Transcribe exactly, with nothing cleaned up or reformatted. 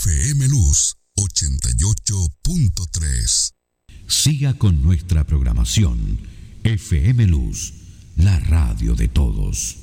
F M Luz ochenta y ocho punto tres. Siga con nuestra programación. F M Luz, la radio de todos.